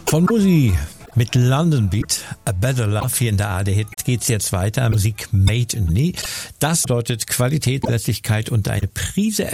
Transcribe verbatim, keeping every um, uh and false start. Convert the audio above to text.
Von Musi mit London Beat, A Better Love hier in der A R D-Hit geht's jetzt weiter. Musik made in me. Das bedeutet Qualität, Lässigkeit und eine Prise